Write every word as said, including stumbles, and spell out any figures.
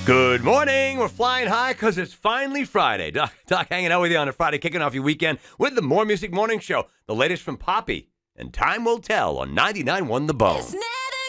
Good morning. We're flying high because it's finally Friday. Doc, Doc hanging out with you on a Friday, kicking off your weekend with the More Music Morning Show. The latest from Poppy and Time Will Tell on ninety-nine point one The Bone.